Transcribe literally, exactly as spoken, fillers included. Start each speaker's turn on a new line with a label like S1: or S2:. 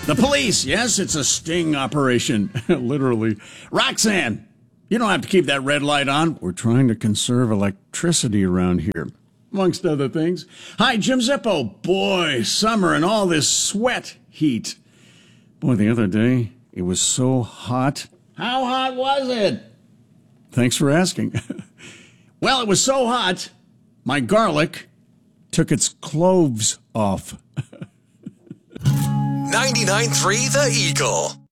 S1: The police, yes, it's a sting operation, literally. Roxanne, you don't have to keep that red light on. We're trying to conserve electricity around here, amongst other things. Hi, Jim Zippo. Boy, summer and all this sweat heat. Boy, the other day, it was so hot. How hot was it? Thanks for asking. Well, it was so hot, my garlic took its cloves off.
S2: ninety-nine point three The Eagle.